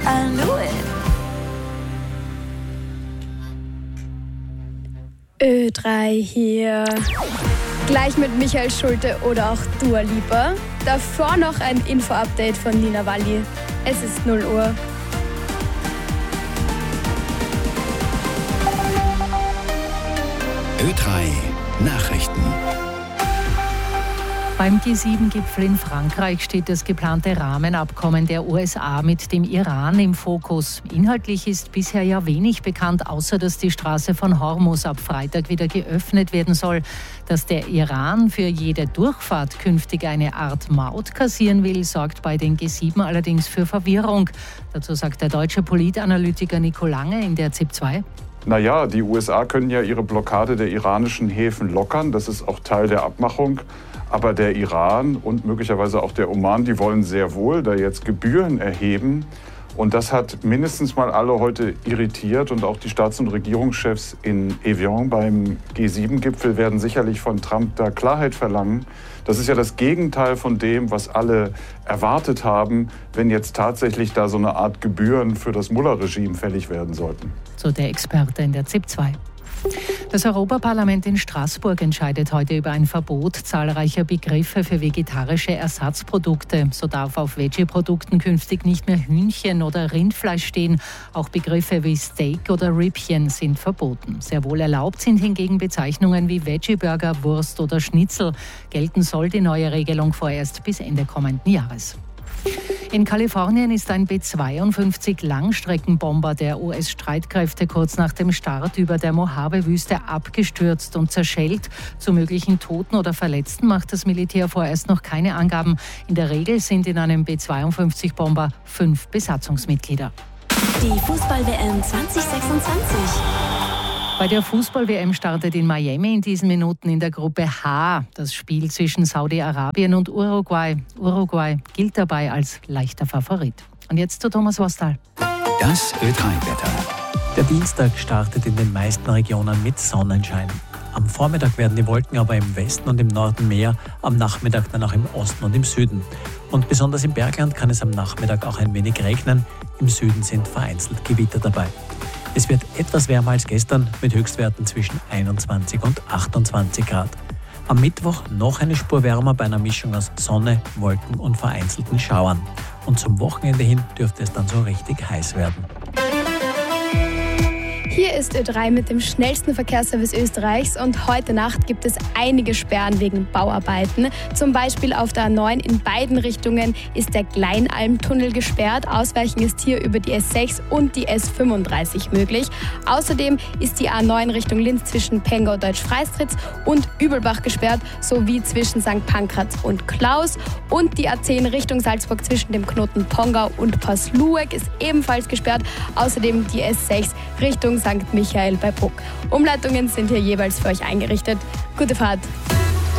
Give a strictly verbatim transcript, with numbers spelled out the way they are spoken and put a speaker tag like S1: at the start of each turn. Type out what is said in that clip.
S1: I knew it.
S2: Ö drei hier. Gleich mit Michael Schulte oder auch Dua Lipa. Davor noch ein Info-Update von Lina Walli. Es ist null Uhr.
S3: Ö drei Nachrichten.
S4: Beim G sieben Gipfel in Frankreich steht das geplante Rahmenabkommen der U S A mit dem Iran im Fokus. Inhaltlich ist bisher ja wenig bekannt, außer dass die Straße von Hormuz ab Freitag wieder geöffnet werden soll. Dass der Iran für jede Durchfahrt künftig eine Art Maut kassieren will, sorgt bei den G sieben allerdings für Verwirrung. Dazu sagt der deutsche Politanalytiker Nico Lange in der Z I P zwei.
S5: Naja, die U S A können ja ihre Blockade der iranischen Häfen lockern. Das ist auch Teil der Abmachung. Aber der Iran und möglicherweise auch der Oman, die wollen sehr wohl da jetzt Gebühren erheben. Und das hat mindestens mal alle heute irritiert. Und auch die Staats- und Regierungschefs in Evian beim G sieben Gipfel werden sicherlich von Trump da Klarheit verlangen. Das ist ja das Gegenteil von dem, was alle erwartet haben, wenn jetzt tatsächlich da so eine Art Gebühren für das Mullah-Regime fällig werden sollten.
S4: So der Experte in der Z I P zwei. Das Europaparlament in Straßburg entscheidet heute über ein Verbot zahlreicher Begriffe für vegetarische Ersatzprodukte. So darf auf Veggie-Produkten künftig nicht mehr Hühnchen oder Rindfleisch stehen. Auch Begriffe wie Steak oder Rippchen sind verboten. Sehr wohl erlaubt sind hingegen Bezeichnungen wie Veggie-Burger, Wurst oder Schnitzel. Gelten soll die neue Regelung vorerst bis Ende kommenden Jahres. In Kalifornien ist ein B zweiundfünfzig Langstreckenbomber der U S-Streitkräfte kurz nach dem Start über der Mojave-Wüste abgestürzt und zerschellt. Zu möglichen Toten oder Verletzten macht das Militär vorerst noch keine Angaben. In der Regel sind in einem B zweiundfünfzig Bomber fünf Besatzungsmitglieder.
S1: Die Fußball-W M zwanzig sechsundzwanzig.
S4: Bei der Fußball-W M startet in Miami in diesen Minuten in der Gruppe H das Spiel zwischen Saudi-Arabien und Uruguay. Uruguay gilt dabei als leichter Favorit. Und jetzt zu Thomas Wostal.
S3: Das Ö drei Wetter.
S6: Der Dienstag startet in den meisten Regionen mit Sonnenschein. Am Vormittag werden die Wolken aber im Westen und im Norden mehr, am Nachmittag dann auch im Osten und im Süden. Und besonders im Bergland kann es am Nachmittag auch ein wenig regnen. Im Süden sind vereinzelt Gewitter dabei. Es wird etwas wärmer als gestern mit Höchstwerten zwischen einundzwanzig und achtundzwanzig Grad. Am Mittwoch noch eine Spur wärmer bei einer Mischung aus Sonne, Wolken und vereinzelten Schauern. Und zum Wochenende hin dürfte es dann so richtig heiß werden.
S2: Hier ist Ö drei mit dem schnellsten Verkehrsservice Österreichs und heute Nacht gibt es einige Sperren wegen Bauarbeiten. Zum Beispiel auf der A neun in beiden Richtungen ist der Kleinalmtunnel gesperrt. Ausweichen ist hier über die S sechs und die S fünfunddreißig möglich. Außerdem ist die A neun Richtung Linz zwischen Pengau Deutsch-Freistritz und Übelbach gesperrt, sowie zwischen Sankt Pankraz und Klaus. Und die A zehn Richtung Salzburg zwischen dem Knoten Pongau und Paslueck ist ebenfalls gesperrt. Außerdem die S sechs Richtung Sankt Michael bei Bruck. Umleitungen sind hier jeweils für euch eingerichtet. Gute Fahrt!